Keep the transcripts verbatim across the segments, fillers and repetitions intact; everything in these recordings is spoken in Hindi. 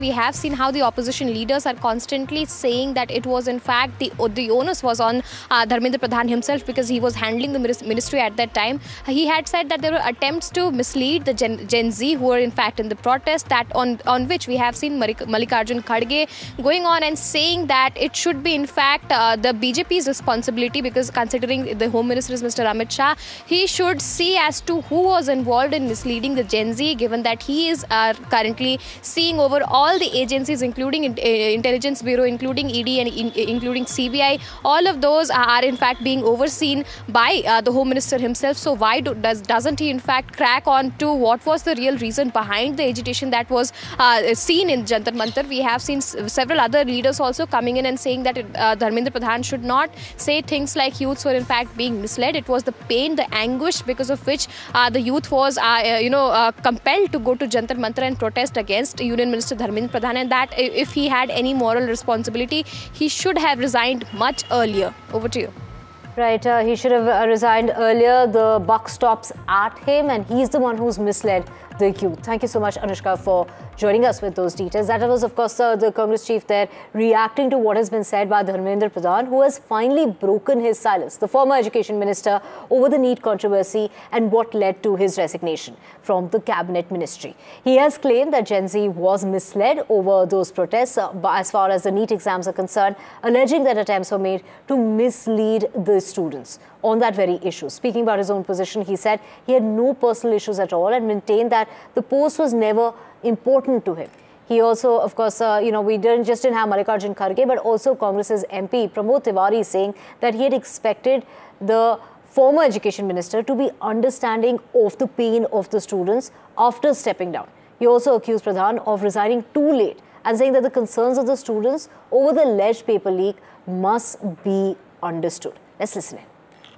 We have seen how the opposition leaders are constantly saying that it was in fact the the onus was on uh, Dharmendra Pradhan himself because he was handling the ministry at that time. He had said that there were attempts to mislead the Gen, Gen Z who were in fact in the protest, that on on which we have seen Mallikarjun Kharge going on and saying that it should be in fact uh, the B J P's responsibility, because considering the Home Minister is Mister Amit Shah, he should see as to who was involved in misleading the Gen Z, given that he is uh, currently seeing over all All the agencies, including uh, Intelligence Bureau, including E D and in, including C B I, all of those are in fact being overseen by uh, the Home Minister himself. So why do, does, doesn't he in fact crack on to what was the real reason behind the agitation that was uh, seen in Jantar Mantar? We have seen several other leaders also coming in and saying that uh, Dharmendra Pradhan should not say things like youths were in fact being misled. It was the pain, the anguish because of which uh, the youth was uh, you know uh, compelled to go to Jantar Mantar and protest against Union Minister Dharmendra Pradhan, and that if he had any moral responsibility, he should have resigned much earlier. Over to you. Right, uh, he should have uh, resigned earlier. The buck stops at him, and he's the one who's misled the youth. Thank you so much, Anushka, for joining us with those details. That was, of course, uh, the Congress chief there reacting to what has been said by Dharmendra Pradhan, who has finally broken his silence, the former education minister, over the NEET controversy and what led to his resignation from the cabinet ministry. He has claimed that Gen Z was misled over those protests uh, as far as the NEET exams are concerned, alleging that attempts were made to mislead the students on that very issue. Speaking about his own position, he said he had no personal issues at all and maintained that the post was never important to him. He also, of course, uh, you know, we didn't just didn't have Mallikarjun Kharge, but also Congress's M P Pramod Tiwari saying that he had expected the former education minister to be understanding of the pain of the students after stepping down. He also accused Pradhan of resigning too late and saying that the concerns of the students over the alleged paper leak must be understood. Let's listen in.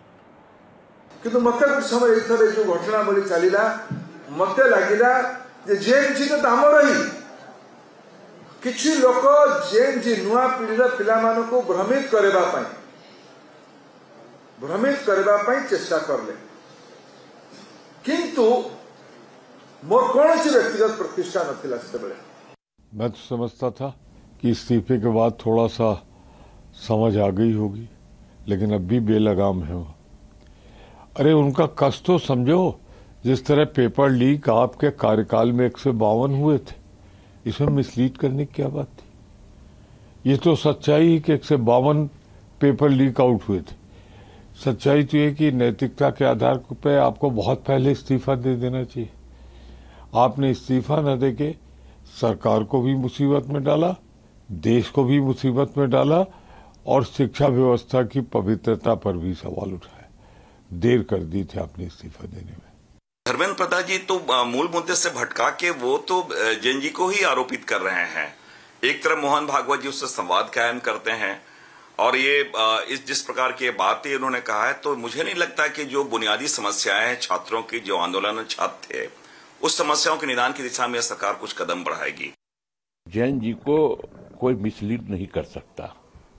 किंतु मते कुछ समय इथरे जो घटना बली चलीला मते लागिला जे जेन जी तो हमर ही किछि लोक जेन जी नुआ पीढ़ी रा पिला मानो को भ्रमित करेबा पई भ्रमित करेबा पई चेष्टा करले, किंतु मोर कोनसी व्यक्तिगत प्रतिष्ठा नथिला से बेले। मैं तो समझता था कि इस्तीफे के बाद थोड़ा सा समझ आ गई होगी, लेकिन अब भी बेलगाम है वो। अरे उनका कष्ट तो समझो, जिस तरह पेपर लीक आपके कार्यकाल में एक सौ बावन हुए थे, इसमें मिसलीड करने की क्या बात थी? ये तो सच्चाई कि एक सौ बावन पेपर लीक आउट हुए थे। सच्चाई तो ये कि नैतिकता के आधार पे आपको बहुत पहले इस्तीफा दे देना चाहिए। आपने इस्तीफा न देके सरकार को भी मुसीबत में डाला, देश को भी मुसीबत में डाला और शिक्षा व्यवस्था की पवित्रता पर भी सवाल उठाया। देर कर दी थी आपने इस्तीफा देने में। धर्मेंद्र प्रधान जी तो मूल मुद्दे से भटका के वो तो जेन जी को ही आरोपित कर रहे हैं। एक तरफ मोहन भागवत जी उससे संवाद कायम करते हैं और ये इस जिस प्रकार की बातें उन्होंने कहा है, तो मुझे नहीं लगता कि जो बुनियादी समस्याएं हैं छात्रों की, जो आंदोलन छात्र थे, उस समस्याओं के निदान की दिशा में सरकार कुछ कदम बढ़ाएगी। जैन जी को कोई मिसलीड नहीं कर सकता।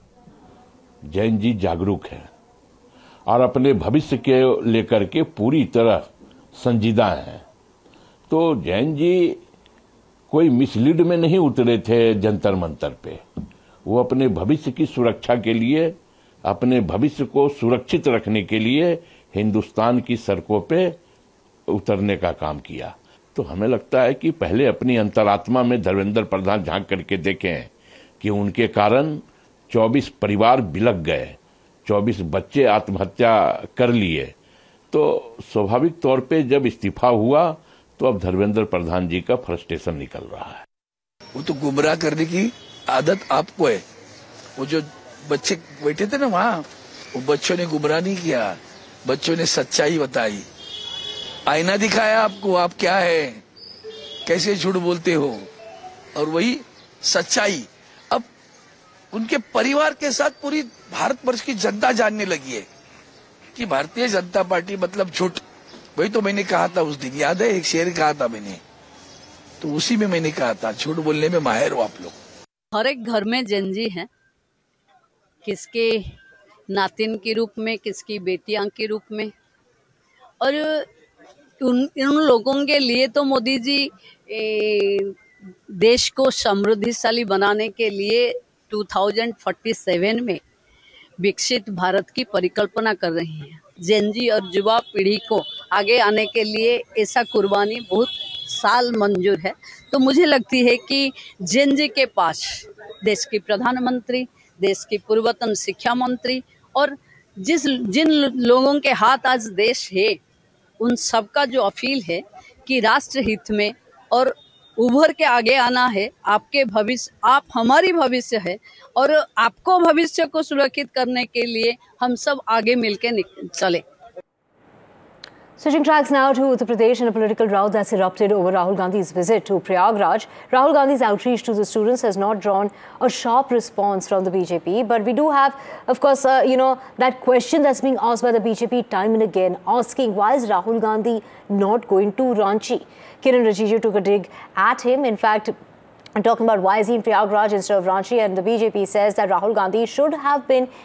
जैन जी जागरूक है और अपने भविष्य के लेकर के पूरी तरह संजीदा हैं। तो जैन जी कोई मिसलीड में नहीं उतरे थे जंतर मंतर पे। वो अपने भविष्य की सुरक्षा के लिए, अपने भविष्य को सुरक्षित रखने के लिए हिंदुस्तान की सड़कों पे उतरने का काम किया। तो हमें लगता है कि पहले अपनी अंतरात्मा में धर्मेंद्र प्रधान झांक करके देखें कि उनके कारण चौबीस परिवार बिलक गए, चौबीस बच्चे आत्महत्या कर लिए। तो स्वाभाविक तौर पे जब इस्तीफा हुआ तो अब धर्मेंद्र प्रधान जी का फ्रस्ट्रेशन निकल रहा है। वो तो गुमराह करने की आदत आपको है। वो जो बच्चे बैठे थे ना वहाँ, वो बच्चों ने गुमराह नहीं किया, बच्चों ने सच्चाई बताई, आईना दिखाया आपको, आप क्या है, कैसे झूठ बोलते हो, और वही सच्चाई अब उनके परिवार के साथ पूरी भारतवर्ष की जनता जानने लगी है कि भारतीय जनता पार्टी मतलब झूठ। वही तो मैंने कहा था उस दिन, याद है, एक शेर कहा था मैंने, तो उसी में मैंने कहा था झूठ बोलने में माहिर हो आप लोग। हर एक घर में जेन जी हैं, किसके नातिन के रूप में, किसकी बेटियां के रूप में, और उन इन लोगों के लिए तो मोदी जी ए, देश को समृद्धिशाली बनाने के लिए दो हज़ार सैंतालीस में विकसित भारत की परिकल्पना कर रही हैं। जेन जी और युवा पीढ़ी को आगे आने के लिए ऐसा कुर्बानी बहुत साल मंजूर है। तो मुझे लगती है कि जेन जी के पास देश की प्रधानमंत्री, देश की पूर्वतन शिक्षा मंत्री और जिस जिन लोगों के हाथ आज देश है, उन सबका जो अपील है कि राष्ट्र हित में और उभर के आगे आना है। आपके भविष्य, आप हमारी भविष्य है और आपको भविष्य को सुरक्षित करने के लिए हम सब आगे मिलकर चले। Switching tracks now to Uttar Pradesh and a political row that's erupted over Rahul Gandhi's visit to Prayagraj. Rahul Gandhi's outreach to the students has not drawn a sharp response from the B J P, but we do have, of course, uh, you know, that question that's being asked by the B J P time and again, asking why is Rahul Gandhi not going to Ranchi? Kiran Rijiju took a dig at him. In fact, talking about why is he in Prayagraj instead of Ranchi, and the B J P says that Rahul Gandhi should have been